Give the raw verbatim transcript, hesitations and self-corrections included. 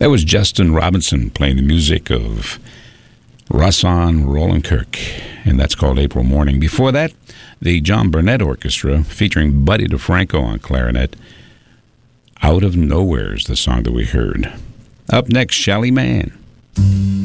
That was Justin Robinson playing the music of Rahsaan Roland Kirk, and that's called April Morning. Before that, the John Burnett Orchestra, featuring Buddy DeFranco on clarinet. Out of Nowhere is the song that we heard. Up next, Shelly Manne.